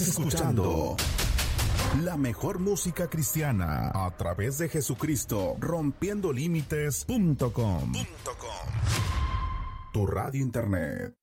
escuchando la mejor música cristiana a través de Jesucristo, rompiendolímites.com. Tu radio internet.